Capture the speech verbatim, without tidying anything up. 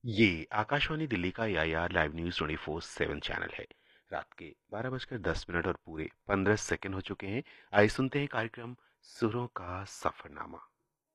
ये आकाशवाणी दिल्ली का ए I R live news twenty four seven channel है। रात के बारह बजकर दस मिनट और पूरे पंद्रह सेकंड हो चुके हैं। आइए सुनते हैं कार्यक्रम सुरों का सफरनामा।